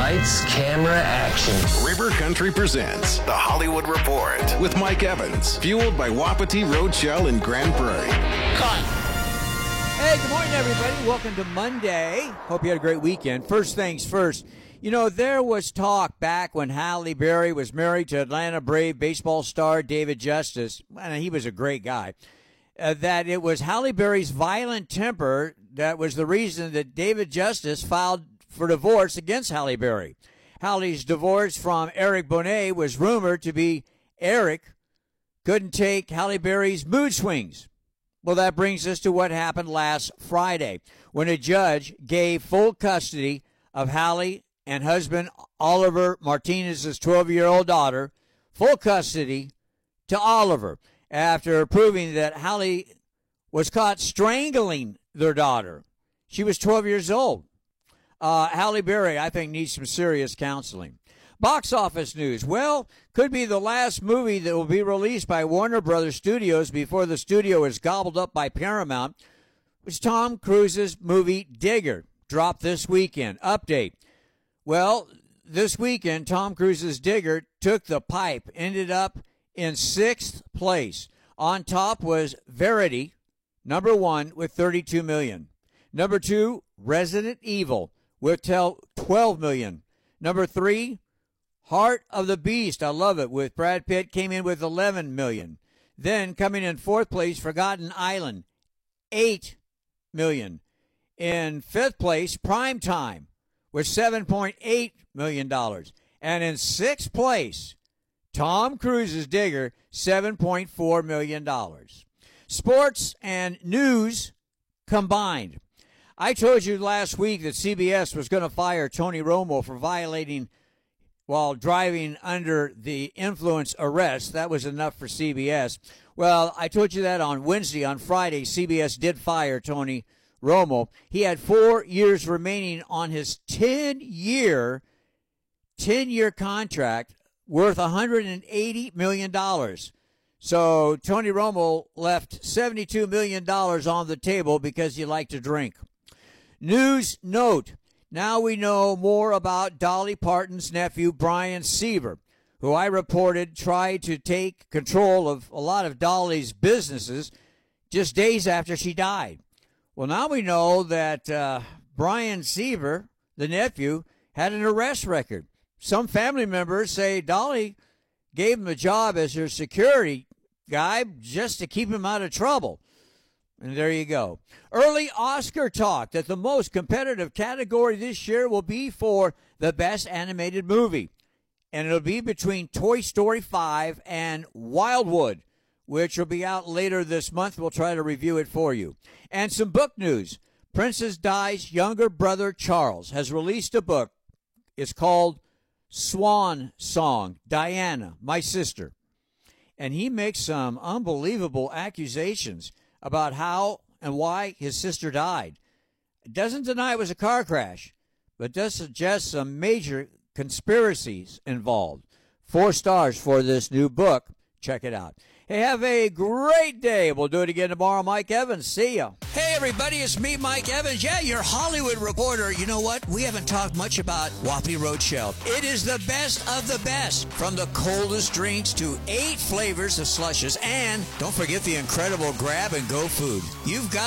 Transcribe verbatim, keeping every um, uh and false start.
Lights, camera, action. River Country presents The Hollywood Report with Mike Evans, fueled by Wapiti Roadshell in Grand Prairie. Cut. Hey, good morning, everybody. Welcome to Monday. Hope you had a great weekend. First things first, you know, there was talk back when Halle Berry was married to Atlanta Brave baseball star David Justice, and he was a great guy, uh, that it was Halle Berry's violent temper that was the reason that David Justice filed for divorce against Halle Berry. Halle's divorce from Eric Bonet was rumored to be Eric couldn't take Halle Berry's mood swings. Well, that brings us to what happened last Friday when a judge gave full custody of Halle and husband Oliver Martinez's twelve-year-old daughter, full custody to Oliver after proving that Halle was caught strangling their daughter. She was twelve years old. Uh, Halle Berry, I think, needs some serious counseling. Box office news. Well, could be the last movie that will be released by Warner Brothers Studios before the studio is gobbled up by Paramount, was Tom Cruise's movie Digger, dropped this weekend. Update. Well, this weekend, Tom Cruise's Digger took the pipe, ended up in sixth place. On top was Verity, number one, with thirty-two million dollars. Number two, Resident Evil, with twelve million dollars. Number three, Heart of the Beast, I love it, with Brad Pitt, came in with eleven million dollars. Then coming in fourth place, Forgotten Island, eight million dollars. In fifth place, Primetime, with seven point eight million dollars. And in sixth place, Tom Cruise's Digger, seven point four million dollars. Sports and news combined. I told you last week that C B S was going to fire Tony Romo for violating while driving under the influence arrest. That was enough for C B S. Well, I told you that on Wednesday. On Friday, C B S did fire Tony Romo. He had four years remaining on his ten-year, ten-year contract worth one hundred eighty million dollars. So Tony Romo left seventy-two million dollars on the table because he liked to drink. News note. Now we know more about Dolly Parton's nephew, Brian Seaver, who I reported tried to take control of a lot of Dolly's businesses just days after she died. Well, now we know that uh, Brian Seaver, the nephew, had an arrest record. Some family members say Dolly gave him a job as her security guy just to keep him out of trouble. And there you go. Early Oscar talk that the most competitive category this year will be for the best animated movie. And it'll be between Toy Story five and Wildwood, which will be out later this month. We'll try to review it for you. And some book news. Princess Di's younger brother, Charles, has released a book. It's called Swan Song, Diana, My Sister. And he makes some unbelievable accusations about how and why his sister died. Doesn't deny it was a car crash, but does suggest some major conspiracies involved. Four stars for this new book. Check it out. Hey, have a great day. We'll do it again tomorrow. Mike Evans, see ya. Hey, everybody, it's me, Mike Evans. Yeah, your Hollywood reporter. You know what? We haven't talked much about Wapiti Roadshell. It is the best of the best, from the coldest drinks to eight flavors of slushes. And don't forget the incredible grab-and-go food. You've got